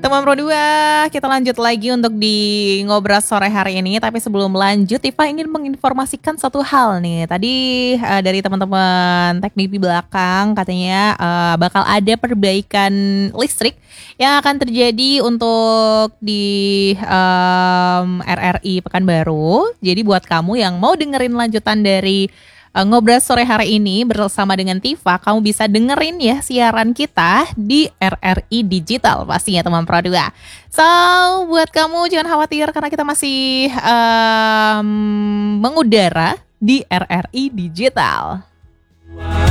Teman Pro 2, kita lanjut lagi untuk di ngobrol sore hari ini. Tapi sebelum lanjut, Tifa ingin menginformasikan satu hal nih. Tadi dari teman-teman teknik di belakang katanya bakal ada perbaikan listrik yang akan terjadi untuk di RRI Pekanbaru. Jadi buat kamu yang mau dengerin lanjutan dari ngobrol sore hari ini bersama dengan Tifa, kamu bisa dengerin ya siaran kita di RRI Digital pastinya teman Pro 2. So, buat kamu jangan khawatir karena kita masih mengudara di RRI Digital.